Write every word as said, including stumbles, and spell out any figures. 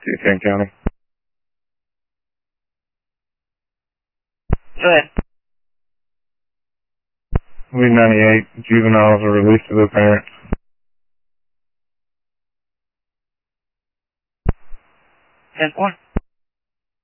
Kane County. Go ahead. Lee ninety-eight, juveniles are released to their parents. ten four.